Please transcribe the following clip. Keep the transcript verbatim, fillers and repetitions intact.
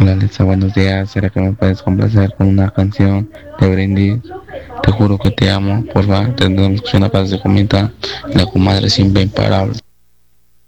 Hola Lisa, buenos días. ¿Será que me puedes complacer con una canción de Brindis? Te juro que te amo, porfa. Tendremos una paz de comida. La comadre siempre imparable.